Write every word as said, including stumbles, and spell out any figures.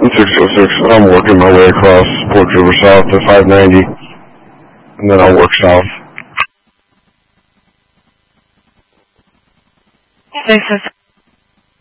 six oh six. I'm working my way across Port River South to five ninety, and then I'll work south. six oh